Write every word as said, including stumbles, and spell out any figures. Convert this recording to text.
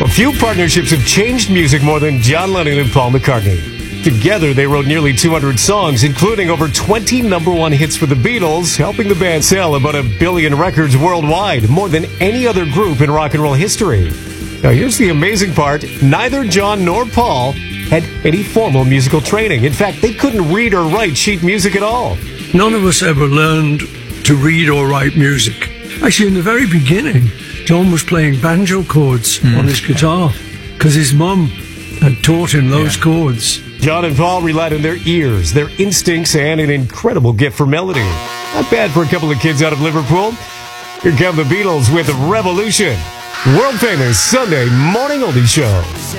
Few partnerships have changed music more than John Lennon and Paul McCartney. Together, they wrote nearly two hundred songs, including over twenty number one hits for the Beatles, helping the band sell about a billion records worldwide, more than any other group in rock and roll history. Now, here's the amazing part. Neither John nor Paul had any formal musical training. In fact, they couldn't read or write sheet music at all. None of us ever learned to read or write music. Actually, in the very beginning, John was playing banjo chords mm. on his guitar because his mum had taught him those yeah. chords. John and Paul relied on their ears, their instincts, and an incredible gift for melody. Not bad for a couple of kids out of Liverpool. Here come the Beatles with Revolution. World famous Sunday morning oldie show.